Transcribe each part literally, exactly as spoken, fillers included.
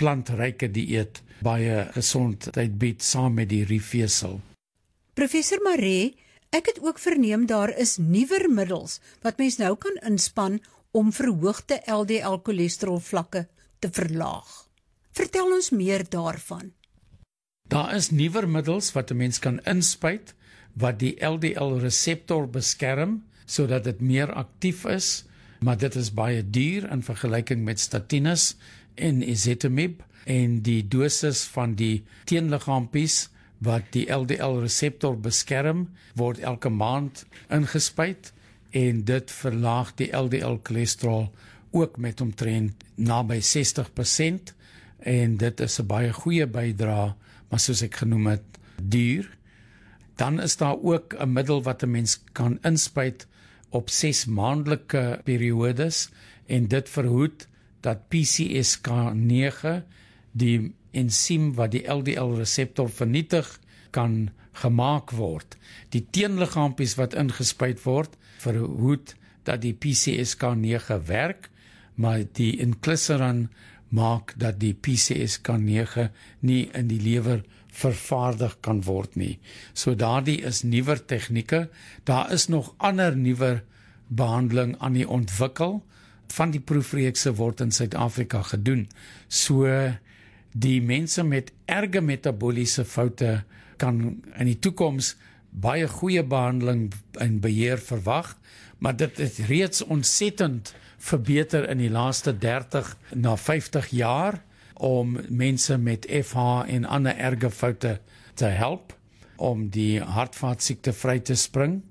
plantryke dieet baie gesondheid bied saam met die rifesel. Professor Maree, ek het ook verneem daar is nuwer middels wat mens nou kan inspann om verhoogde L D L-cholesterol vlakke te verlaag. Vertel ons meer daarvan. Daar is nuwer middels wat 'n mens kan inspuit wat die L D L-reseptor beskerm sodat dit meer aktief is, maar dit is baie duur in vergelyking met statines en ezetimibe, en die dosis van die teenliggaampies wat die L D L-reseptor beskerm word elke maand ingespuit, en dit verlaag die L D L-cholesterol ook met omtrent naby sestig persent, en dit is 'n baie goeie bydrae, maar soos ek genoem het, duur. Dan is daar ook 'n middel wat 'n mens kan inspuit op ses maandelike periodes, en dit verhoed dat P C S K nege, die ensiem wat die L D L-reseptor vernietig, kan gemaak word. Die teenliggaampies wat ingespuit word, verhoed dat die P C S K nege werk, maar die inclisiran maak dat die P C S K nege nie in die lewer vervaardig kan word nie. So daardie is nuwer tegnieke. Daar is nog ander nuwer behandeling aan die ontwikkel. Van die proefreekse word in Suid-Afrika gedoen. So die mense met erge metaboliese foute kan in die toekoms baie goeie behandeling en beheer verwag, maar dit het reeds ontsettend verbeter in die laaste dertig na vyftig jaar om mense met F H en ander erge foute te help om die hartvaskiekte vry te spring,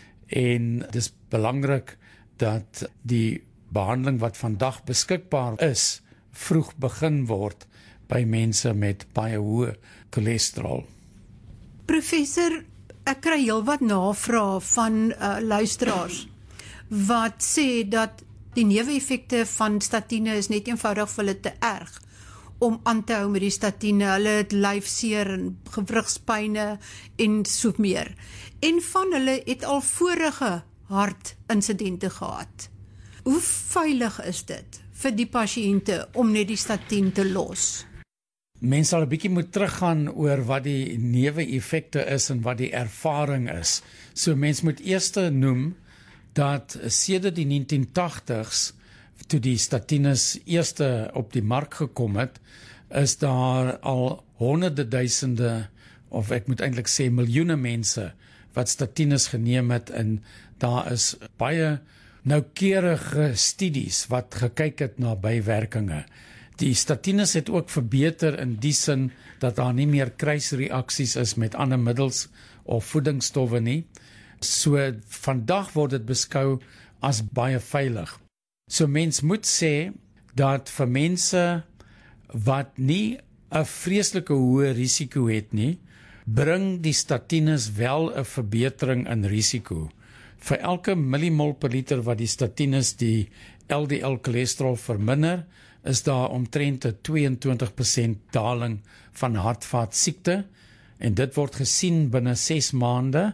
en dit is belangrik dat die behandeling wat vandag beskikbaar is vroeg begin word by mense met baie hoë cholesterol. Professor, ek kry heelwat navrae van uh, luisteraars wat sê dat die neeweffekte van statine is net eenvoudig vir hulle te erg om aan te hou met die statine. Hulle het lyfseer en gewrigspyne en so meer. En van hulle het al vorige hartinsidente gehad. Hoe veilig is dit vir die pasiënte om net die statien te los? Mens sal 'n bietjie moet teruggaan oor wat die neeweffekte is en wat die ervaring is. So mens moet eers noem dat sedert die negentien tagtigs, toe die statines eerste op die mark gekom het, is daar al honderde duisende, of ek moet eintlik sê miljoene mense wat statines geneem het, en daar is baie noukeurige studies wat gekyk het na bywerkinge. Die statines het ook verbeter in die sin dat daar nie meer kruisreaksies is met ander middels of voedingsstowwe nie. So vandag word dit beskou as baie veilig. So mens moet sê dat vir mense wat nie 'n vreeslike hoë risiko het nie, bring die statines wel 'n verbetering in risiko. Vir elke millimol per liter wat die statines die L D L-cholesterol verminder, is daar omtrent 'n twee en twintig persent daling van hartvaskiekte, en dit word gesien binne ses maande,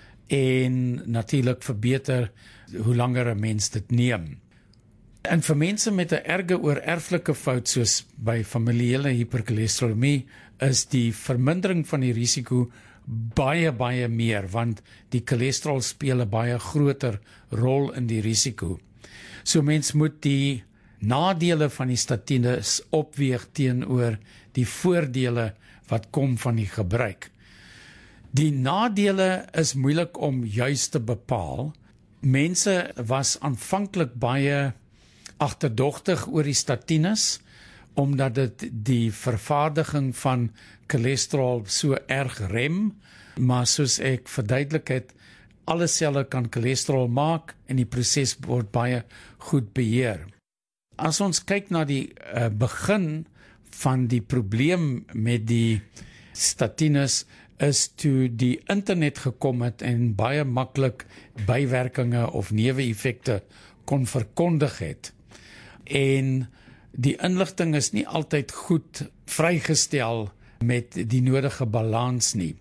en natuurlik verbeter hoe langer 'n mens dit neem. En vir mense met 'n erge oorerflike fout soos by familiale hipercholesteremie is die vermindering van die risiko baie baie meer, want die cholesterol speel 'n baie groter rol in die risiko. So mens moet die nadele van die statines opweeg teenoor die voordele wat kom van die gebruik. Die nadele is moeilik om juis te bepaal. Mense was aanvanklik baie agterdogtig oor die statines, omdat dit die vervaardiging van cholesterol so erg rem, maar soos ek verduidelik het, alle selle kan cholesterol maak en die proses word baie goed beheer. As ons kyk na die uh, begin van die probleem met die statines, is toe die internet gekom het en baie maklik bywerkinge of neeweffekte kon verkondig het. En die inligting is nie altyd goed vrygestel met die nodige balans nie.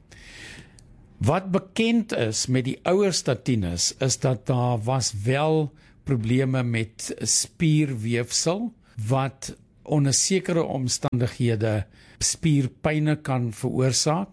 Wat bekend is met die ouer statines is dat daar was wel probleme met spierweefsel wat onder sekere omstandighede spierpyne kan veroorsaak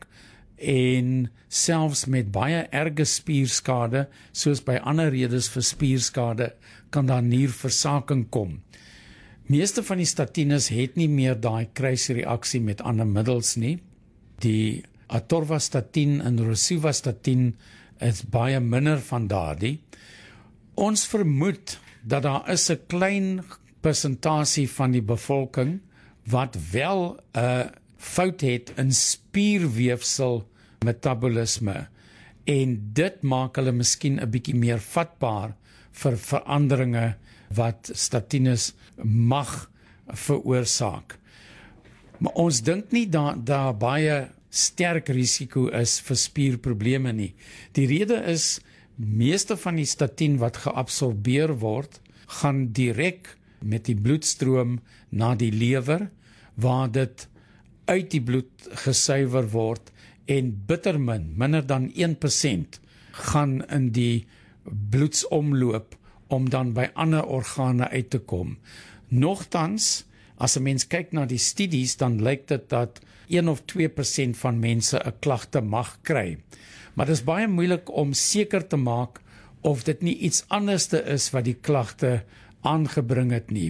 en selfs met baie erge spierskade, soos by ander redes vir spierskade, kan daar nierversaking kom. Meeste van die statines het nie meer daai kruisreaksie met ander middels nie. Die atorvastatin en rosuvastatin is baie minder van daardie. Ons vermoed dat daar is 'n klein persentasie van die bevolking wat wel 'n fout het in spierweefsel metabolisme en dit maak hulle miskien 'n bietjie meer vatbaar vir veranderinge wat statines mag veroorsaak. Maar ons dink nie dat daar baie sterk risiko is vir spierprobleme nie. Die rede is, meeste van die statin wat geabsorbeer word, gaan direk met die bloedstroom na die lewer, waar dit uit die bloed gesuiwer word en bitter min, minder dan een persent, gaan in die bloedsomloop om dan by ander organe uit te kom. Nogtans, as 'n mens kyk na die studies, dan lyk dit dat een of twee persent van mense 'n klagte mag kry. Maar dit is baie moeilik om seker te maak of dit nie iets anderste is wat die klagte aangebring het nie.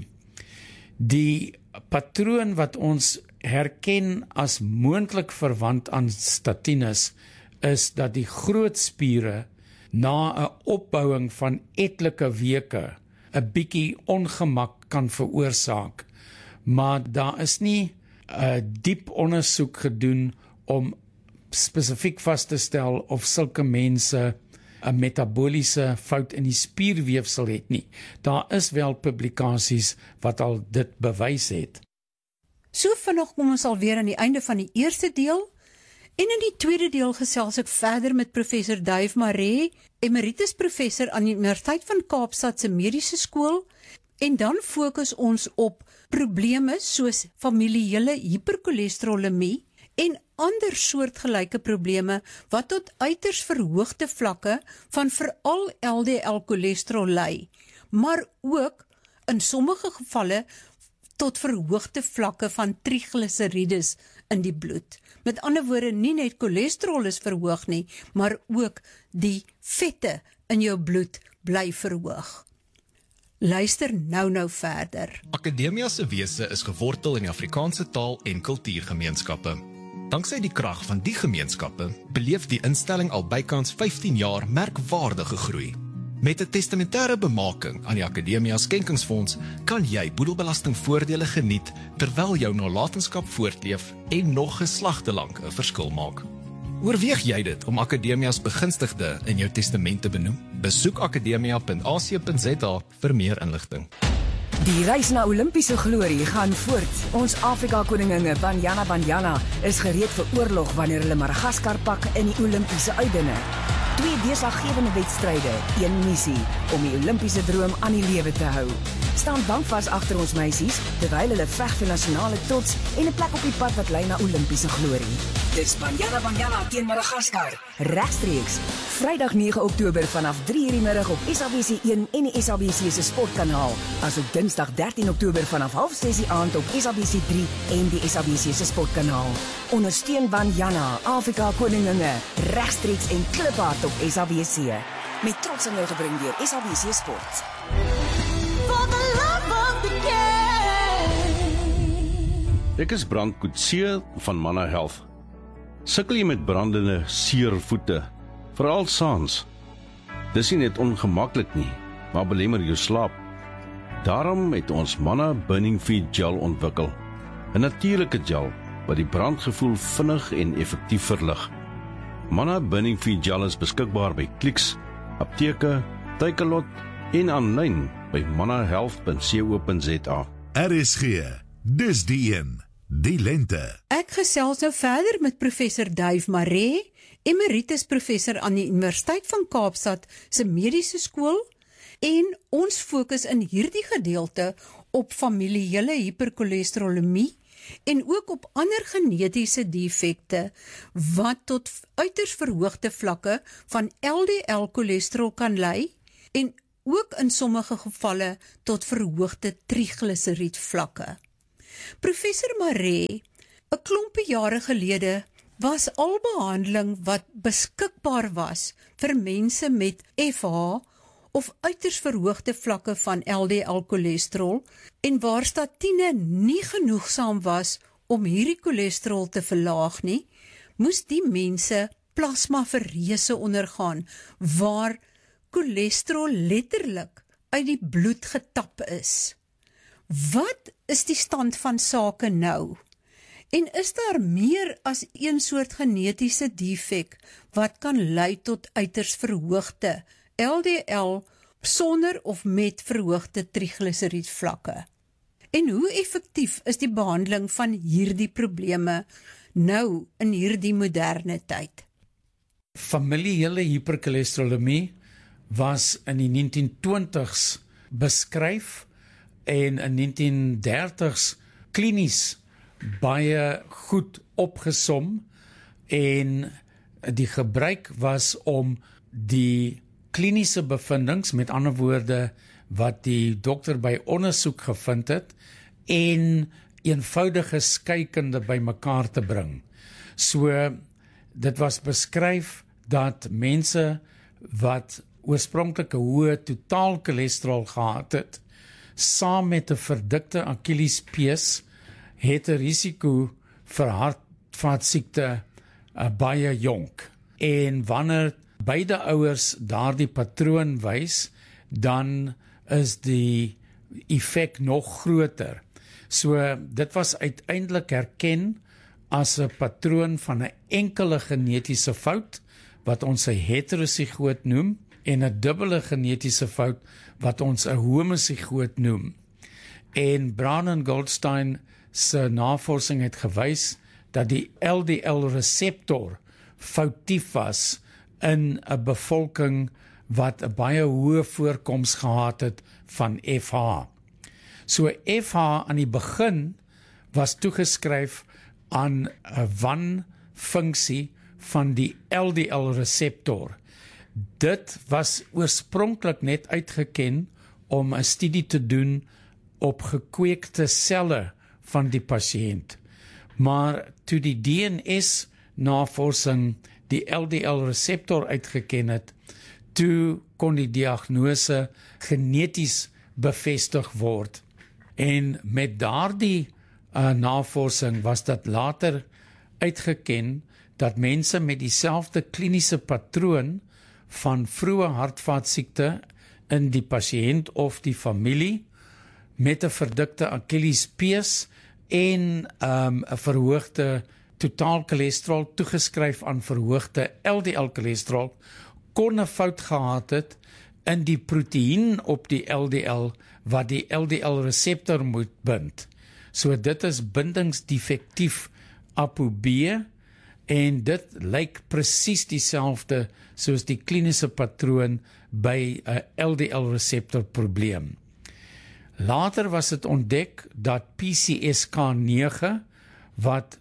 Die patroon wat ons herken as moontlik verwant aan statines is dat die groot spiere na 'n opbouing van etlike weke 'n bietjie ongemak kan veroorsaak. Maar daar is nie 'n diep ondersoek gedoen om spesifiek vas te stel of sulke mense 'n metaboliese fout in die spierweefsel het nie. Daar is wel publikasies wat al dit bewys het. So vinnig kom ons alweer aan die einde van die eerste deel. En in die tweede deel gesels ek verder met professor Dave Maree, emeritus professor aan die Universiteit van Kaapstad se Mediese Skool, en dan fokus ons op probleme soos familiale hiperkolesterolemie en ander soortgelyke probleme wat tot uiters verhoogde vlakke van veral L D L-cholesterol lei, maar ook in sommige gevalle tot verhoogde vlakke van trigliserides in die bloed. Met ander woorde, nie net cholesterol is verhoog nie, maar ook die vette in jou bloed bly verhoog. Luister nou nou verder. Akademia se wese is gewortel in die Afrikaanse taal en kultuurgemeenskappe. Danksy die krag van die gemeenskappe beleef die instelling al bykans vyftien jaar merkwaardige groei. Met 'n testamentêre bemaking aan die Akademia Skenkingsfonds kan jy boedelbelastingvoordele geniet terwyl jou nalatenskap voortleef en nog geslagte lank 'n verskil maak. Oorweeg jy dit om Akademias begunstigde in jou testament te benoem? Besoek akademia punt a c punt z a vir meer inligting. Die reis na Olimpiese glorie gaan voort. Ons Afrika koninginne Banyana Banyana is gereed vir oorlog wanneer hulle Madagaskar pak in die Olimpiese uitdinge. Twee deurslaggewende wedstryde, een missie om die Olimpiese droom aan die lewe te hou. Staan bankvas agter ons meisies terwyl hulle veg vir nasionale trots en 'n plek op die pad wat lei na Olimpiese glorie. Dis Banyana Banyana teen Madagaskar. Regstreeks Vrydag nege Oktober vanaf drie uur die middag op S A B C een en die S A B C se sportkanaal. Asook Dinsdag dertien Oktober vanaf half ses die aand op S A B C drie en die S A B C se sportkanaal. Ondersteun Banyana, Afrika koninginne, regstreeks en kliphard op S A B C. Met trots aan jou gebring deur S A B C Sport. Ek is Brand Coetzee van Manna Health. Sukkel jy met brandende, seer voete, veral saans? Dis nie net ongemaklik nie, maar belemmer jou slaap. Daarom het ons Manna Burning Feet Gel ontwikkel. 'n Natuurlike gel wat die brandgevoel vinnig en effektief verlig. Manna Burning Feet Gel is beskikbaar by Clicks, apteke, Takealot en aanlyn by manna health punt co punt z a. R S G, dis die een, die lente. Ek gesels nou verder met professor Dave Maree, emeritus professor aan die Universiteit van Kaapstad se Mediese Skool, en ons fokus in hierdie gedeelte op familiale hiperkolesterolemie en ook op ander genetiese defekte wat tot uiters verhoogde vlakke van L D L-cholesterol kan lei en ook in sommige gevalle tot verhoogde trigliseried vlakke. Professor Maree, 'n klompie jare gelede was al behandeling wat beskikbaar was vir mense met F H of uiters verhoogde vlakke van L D L-cholesterol en waar statiene nie genoegsaam was om hierdie cholesterol te verlaag nie, moes die mense plasmaferese ondergaan, waar cholesterol letterlik uit die bloed getap is. Wat is die stand van sake nou? En is daar meer as een soort genetiese defek wat kan lei tot uiters verhoogde L D L sonder of met verhoogde trigliseriedvlakke? En hoe effektief is die behandeling van hierdie probleme nou in hierdie moderne tyd? Familiale hipercholesterolemie was in die negentien twintigs beskryf en in negentien dertigs klinies baie goed opgesom, en die gebruik was om die kliniese bevindings, met ander woorde wat die dokter by ondersoek gevind het, en eenvoudige skeikunde by mekaar te bring. So, dit was beskryf dat mense wat oorspronklik 'n hoë totaal cholesterol gehad het, saam met 'n verdikte Achillespees, het 'n risiko vir hartvaskiekte uh, baie jonk. En wanneer beide ouers daardie patroon wys, dan is die effek nog groter. So dit was uiteindelik herken as 'n patroon van 'n enkele genetiese fout, wat ons 'n heterozigoot noem, en 'n dubbele genetiese fout, wat ons 'n homozigoot noem. En Brown en Goldstein se navorsing het gewys dat die L D L-reseptor foutief was in 'n bevolking wat 'n baie hoë voorkoms gehad het van F H. So F H aan die begin was toegeskryf aan 'n wanfunksie van die L D L-reseptor. Dit was oorspronklik net uitgeken om 'n studie te doen op gekweekte selle van die pasiënt. Maar toe die D N S-navorsing die L D L-reseptor uitgeken het, toe kon die diagnose geneties bevestig word. En met daardie uh, navorsing was dit later uitgeken dat mense met dieselfde kliniese patroon van vroeë hartvaskiekte in die pasiënt of die familie met 'n verdikte Achillespees en 'n um, verhoogde totaal cholesterol toegeskryf aan verhoogde L D L-cholesterol kon 'n fout gehad het in die proteïen op die L D L wat die L D L-reseptor moet bind. So dit is bindingsdefektief A P O B, en dit lyk presies dieselfde soos die kliniese patroon by 'n L D L-reseptor probleem. Later was dit ontdek dat P C S K nege, wat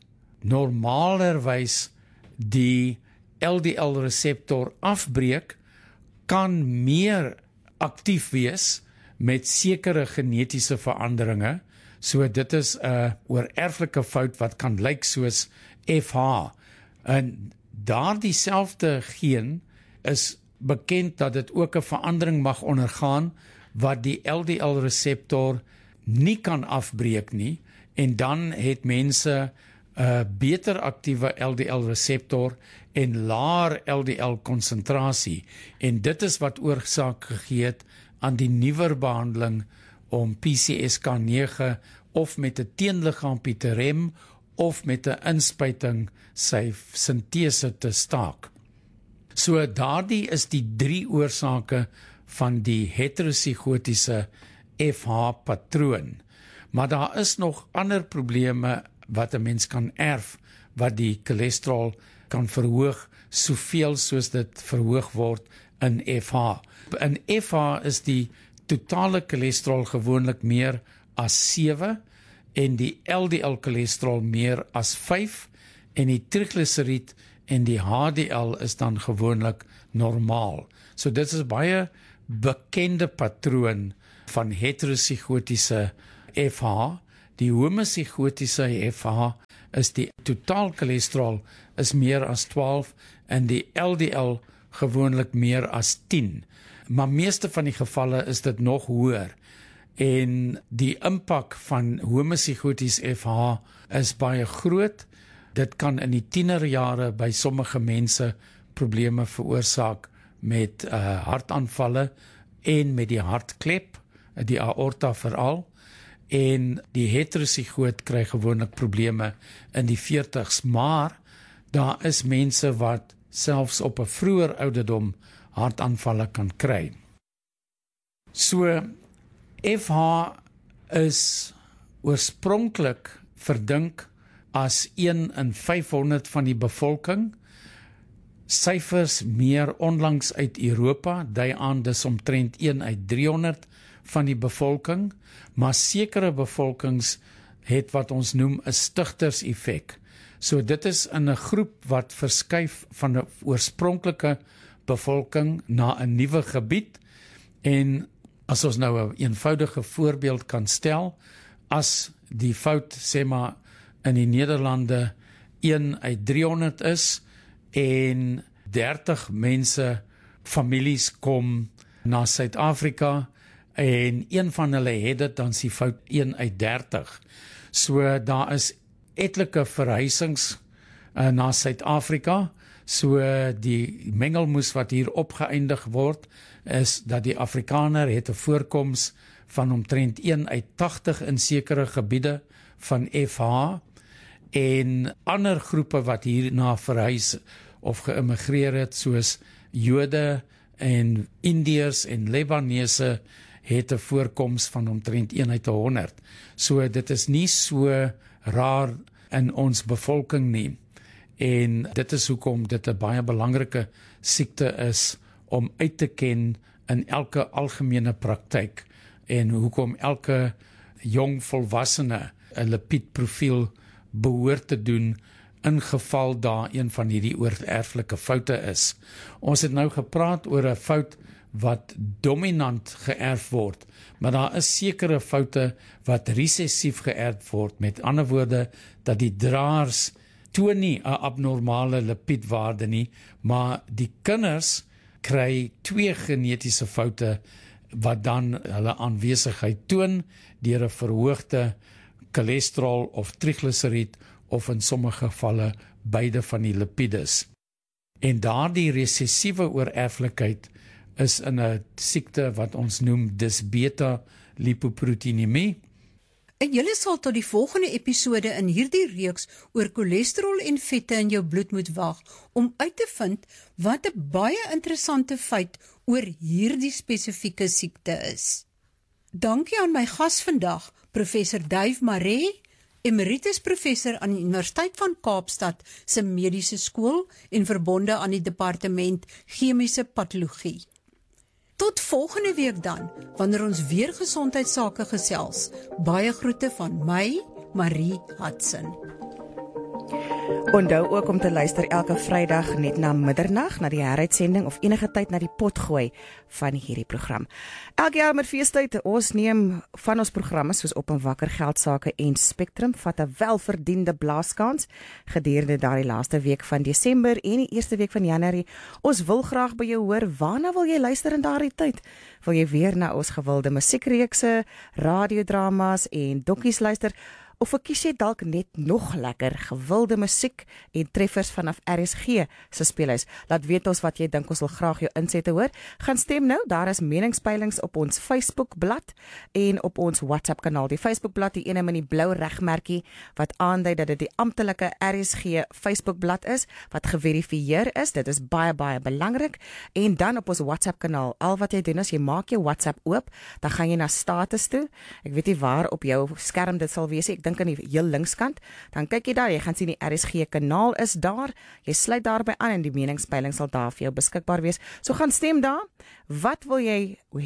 normalerwys die L D L-reseptor afbreek, kan meer aktief wees met sekere genetiese veranderinge. So dit is 'n oorerflike fout wat kan lyk soos F H. En daardie selfde geen is bekend dat dit ook 'n verandering mag ondergaan wat die L D L-reseptor nie kan afbreek nie, en dan het mense 'n beter aktiewe L D L-reseptor en laer L D L-konsentrasie, en dit is wat oorsaak gegee het aan die nuwer behandeling om P C S K nege of met 'n teenliggaampie te rem of met 'n inspuiting sy sintese te staak. So daardie is die drie oorsake van die heterozigotiese F H patroon. Maar daar is nog ander probleme wat 'n mens kan erf, wat die cholesterol kan verhoog, soveel soos dit verhoog word in F H. In F H is die totale cholesterol gewoonlik meer as sewe, en die L D L-cholesterol meer as vyf, en die trigliseried en die H D L is dan gewoonlik normaal. So dit is baie bekende patroon van heterozigotiese F H, Die homozygotiese F H is die totaal cholesterol is meer as twaalf en die L D L gewoonlik meer as tien. Maar meeste van die gevalle is dit nog hoër. En die impak van homozygoties F H is baie groot. Dit kan in die tienerjare by sommige mense probleme veroorsaak met uh, hartaanvalle en met die hartklep, die aorta veral. En die heterozygoot kry gewoonlik probleme in die veertigs, maar daar is mense wat selfs op 'n vroeër ouderdom hartaanvalle kan kry. So F H is oorspronklik verdink as een in vyfhonderd van die bevolking. Syfers meer onlangs uit Europa dui aan dis omtrent een uit driehonderd van die bevolking, maar sekere bevolkings het wat ons noem 'n stigterseffek. So dit is in 'n groep wat verskuif van 'n oorspronklike bevolking na 'n nuwe gebied. En as ons nou 'n eenvoudige voorbeeld kan stel, as die fout sê maar in die Nederlande een uit driehonderd is en dertig mense, families kom na Suid-Afrika en een van hulle het dit, dan is die fout een uit dertig. So daar is etlike verhuisings uh, na Suid-Afrika, so die mengelmoes wat hier opgeëindig word, is dat die Afrikaner het 'n voorkoms van omtrent een uit tagtig in sekere gebiede van F H, en ander groepe wat hierna verhuis of geïmmigreer het, soos Jode en Indiërs en Lebanese, het 'n voorkoms van omtrent een uit honderd. So dit is nie so raar in ons bevolking nie. En dit is hoekom dit 'n baie belangrike siekte is om uit te ken in elke algemene praktyk, en hoekom elke jong volwassene 'n lipiedprofiel behoort te doen in geval daar een van hierdie oorerflike foute is. Ons het nou gepraat oor 'n fout wat dominant geërf word, maar daar is sekere foute wat resessief geërf word, met ander woorde dat die draers toon nie 'n abnormale lipiedwaarde nie, maar die kinders kry twee genetiese foute wat dan hulle aanwesigheid toon deur 'n verhoogde cholesterol of trigliseried of in sommige gevalle beide van die lipides. En daardie resessiewe oorerflikheid is in 'n siekte wat ons noem dysbeta lipoproteinemie. En julle sal tot die volgende episode in hierdie reeks oor cholesterol en vette in jou bloed moet wag om uit te vind wat 'n baie interessante feit oor hierdie spesifieke siekte is. Dankie aan my gas vandag, professor Dave Maree, emeritus professor aan die Universiteit van Kaapstad se Mediese Skool en verbonde aan die departement Chemiese Patologie. Tot volgende week dan, wanneer ons weer gesondheidsake gesels. Baie groete van my, Marie Hudson. Onthou ook om te luister elke Vrydag net na middernag na die heruitsending of enige tyd na die potgooi van hierdie program. Elke jaar met feestyd, ons neem van ons programme soos Op en Wakker, Geldsake en Spectrum vat 'n welverdiende blaaskans gedurende daardie laaste week van Desember en die eerste week van Januarie. Ons wil graag by jou hoor, waarna wil jy luister in daardie tyd? Wil jy weer na ons gewilde musiekreekse, radiodramas en dokkies luister? Of verkies jy dalk net nog lekker gewilde musiek en treffers vanaf R S G se speelhuis? Laat weet ons wat jy dink, ons wil graag jou insette hoor. Gaan stem nou, daar is meningspeilings op ons Facebookblad en op ons WhatsApp kanaal. Die Facebookblad, die ene met die blou regmerkie wat aandui dat dit die amptelike R S G Facebookblad is wat geverifieer is. Dit is baie baie belangrik. En dan op ons WhatsApp kanaal, al wat jy doen is jy maak jou WhatsApp oop, dan gaan jy na status toe. Ek weet nie waar op jou skerm dit sal wees. Ek dink aan die heel linkskant, dan kyk jy daar, jy gaan sien die R S G kanaal is daar, jy sluit daarby aan en die meningspeiling sal daar vir jou beskikbaar wees. So gaan stem daar, wat wil jy hê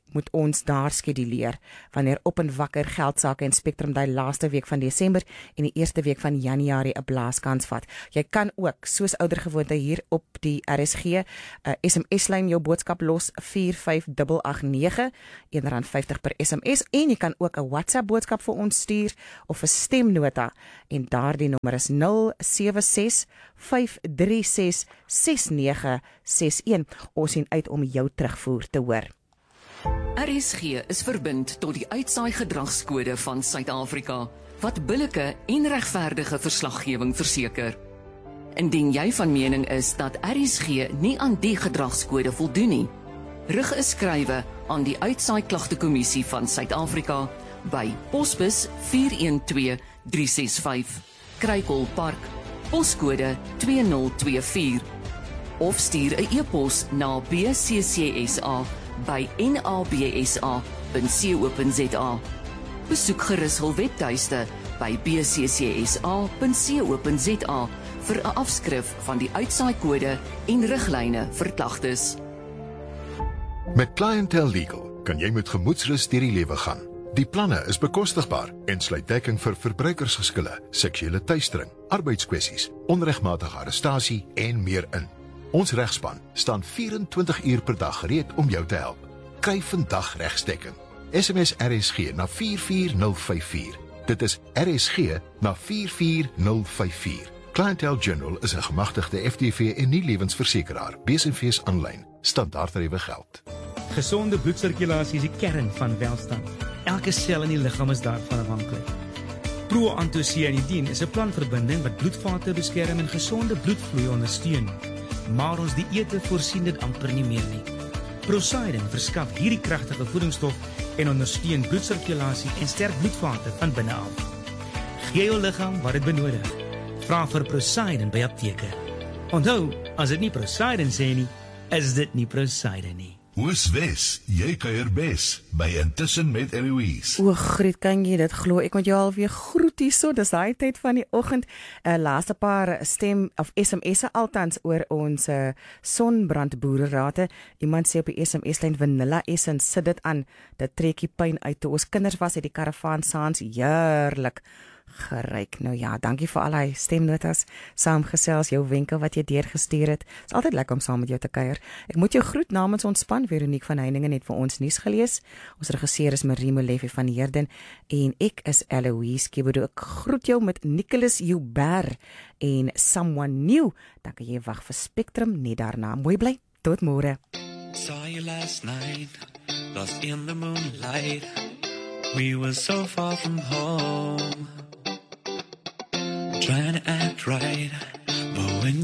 moet ons daar skeduleer, wanneer Op en Wakker, Geldsaake en Spectrum die laaste week van Desember en die eerste week van Januarie 'n blaaskans vat. Jy kan ook, soos oudergewoonte hier op die R S G, uh, S M S-lyn jou boodskap los, vier vyf agt agt nege, een rand vyftig per S M S, en jy kan ook 'n WhatsApp boodskap vir ons stuur, of 'n stemnota, en daardie nommer is nul sewe ses vyf drie ses ses nege ses een. Ons sien uit om jou terugvoer te hoor. R S G is verbind tot die uitsaai gedragskode van Suid-Afrika, wat billike en regverdige verslaggewing verseker. Indien jy van mening is dat R S G nie aan die gedragskode voldoen nie, rig 'n skrywe aan die Uitsaai Klagtekommissie van Suid-Afrika by Posbus vier een twee drie ses vyf, Kruikolpark, poskode twee nul twee vier, of stuur 'n e-pos na b c c s a by n a b s a punt co punt z a. Besoek gerus hul webtuiste by b c c s a punt co punt z a vir 'n afskrif van die uitsaai-kode en riglyne vir klagtes. Met Clientele Legal kan jy met gemoedsrus deur die lewe gaan. Die planne is bekostigbaar en sluit dekking vir verbruikersgeskille, seksuele teistering, arbeidskwessies, onregmatige arrestasie en meer in. Ons regspan staan vyf en twintig uur per dag gereed om jou te help. Kry vandag regsdekking. S M S R S G na vier vier nul vyf vier. Dit is R S G na vier vier nul vyf vier. Clientele General is 'n gemagtigde F D V en nie lewensversekeraar. B S V is aanlyn. Standaardtariewe geld. Gesonde bloedsirkulasie is die kern van welstand. Elke sel in die liggaam is daarvan afhanklik. Proantocyanidin is 'n plantverbinding wat bloedvate beskerm en gesonde bloedvloei ondersteun. Maar ons dieete voorsien dit amper nie meer nie. Prosidin verskaf hierdie kragtige voedingsstof en ondersteun bloedsirkulasie en sterk bloedvate van binne af. Gee jou liggaam wat dit benodig. Vra vir Prosidin by apteke. Onthou, as dit nie Prosidin sê nie, is dit nie Prosidin nie. Ooswes, jy kuier bes by Intussen met Eloise. O, Griet, kan jy dit glo? Ek moet jou alweer groet hierso, dis daai tyd van die oggend. 'n uh, Laaste paar stem of S M S'e altans oor ons uh, sonbrandboererate. Iemand sê op die S M S-lyn Vanilla Essence, sit dit aan, dit trek die pyn uit. Toe ons kinders was uit die karavaan saans, heerlik geryk. Nou ja, dankie vir al die stemnotas, saamgesels, jou wenke wat jy deurgestuur het. Dit is altyd lekker om saam met jou te kuier. Ek moet jou groet namens ons span. Veronique van Heiningen het vir ons nuus gelees. Ons regisseur is Marie Molefe van Heerden en ek is Eloise Kibodo. Ek groet jou met Nicholas Joubert en Someone New. Dan kan jy wag vir Spectrum net daarna. Mooi bly, tot môre. Saw you last night, lost in the moonlight. We were so far from home, trying to act right.